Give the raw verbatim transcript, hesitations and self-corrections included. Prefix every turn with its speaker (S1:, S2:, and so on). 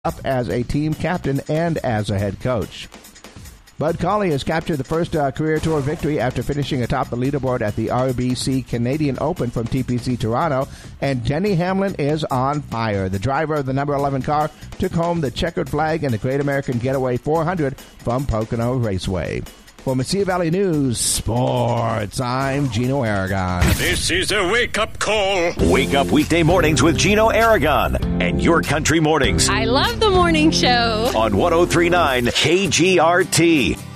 S1: up as a team captain and as a head coach. Bud Cauley has captured the first uh, career tour victory after finishing atop the leaderboard at the R B C Canadian Open from T P C Toronto, and Denny Hamlin is on fire. The driver of the number eleven car took home the checkered flag in the Great American Getaway four hundred from Pocono Raceway. For Mesilla Valley News Sports, I'm Gino Aragon.
S2: This is a wake-up call.
S3: Wake up weekday mornings with Gino Aragon and Your Country Mornings.
S4: I love the morning show.
S3: On one oh three point nine K G R T.